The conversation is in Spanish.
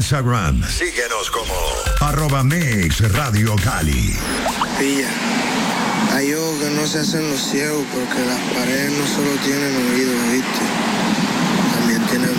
Instagram. Síguenos como @MixRadioCali. Pilla, hay ojos que no se hacen los ciegos porque las paredes no solo tienen oídos, ¿viste?